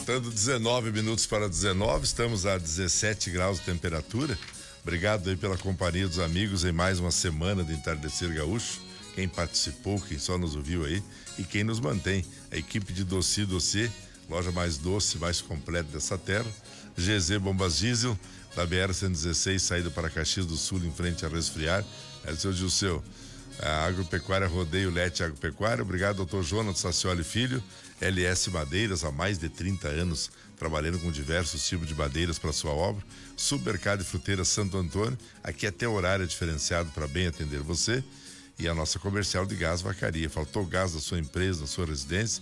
Faltando 19 minutos para 19, estamos a 17 graus de temperatura. Obrigado aí pela companhia dos amigos em mais uma semana de Entardecer Gaúcho. Quem participou, quem só nos ouviu aí e quem nos mantém. A equipe de Doce Doce, loja mais doce, mais completa dessa terra. GZ Bombas Diesel, da BR-116, saída para Caxias do Sul, em frente a Resfriar. É o seu Gilceu. A Agropecuária Rodeio Lete Agropecuária. Obrigado, doutor Jonas Sacioli Filho. LS Madeiras, há mais de 30 anos, trabalhando com diversos tipos de madeiras para sua obra. Supermercado e Fruteira Santo Antônio. Aqui até horário diferenciado para bem atender você. E a nossa comercial de gás Vacaria. Faltou gás da sua empresa, da sua residência?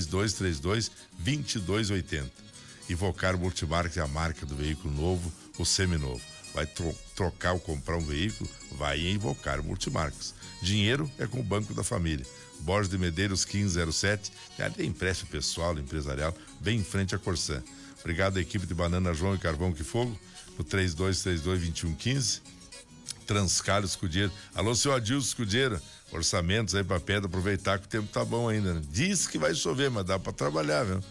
3232-2280. Ivocar Multimarcas é a marca do veículo novo ou seminovo. Vai trocar ou comprar um veículo? Vai em Ivocar Multimarcas. Dinheiro é com o Banco da Família. Borges de Medeiros 1507. Tem empréstimo pessoal, empresarial, bem em frente à Corsã. Obrigado à equipe de Banana João e Carvão que Fogo, no 3232-2115. Transcalho Escudeiro. Alô, seu Adilson Escudeiro. Orçamentos aí pra pedra, aproveitar que o tempo tá bom ainda, né? Diz que vai chover, mas dá pra trabalhar, viu?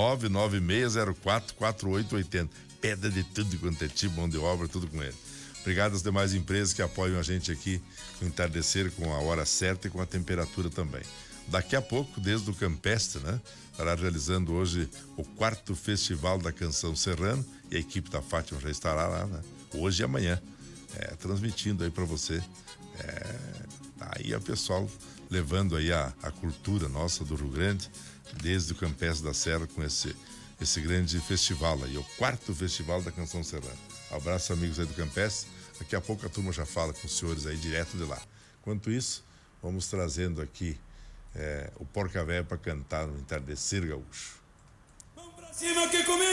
996044880. Pedra de tudo quanto é tipo, mão de obra, tudo com ele. Obrigado às demais empresas que apoiam a gente aqui no Entardecer com a hora certa e com a temperatura também. Daqui a pouco, desde o Campestre, né? Estará realizando hoje o 4º Festival da Canção Serrana e a equipe da Fátima já estará lá, né? Hoje e amanhã, transmitindo aí para você. Aí o pessoal levando aí a cultura nossa do Rio Grande, desde o Campestre da Serra com esse grande festival aí, o 4º Festival da Canção Serrana. Abraço, amigos aí do Campestre. Daqui a pouco a turma já fala com os senhores aí direto de lá. Enquanto isso, vamos trazendo aqui o Porca Véia para cantar no Entardecer Gaúcho. Vamos pra cima que comigo!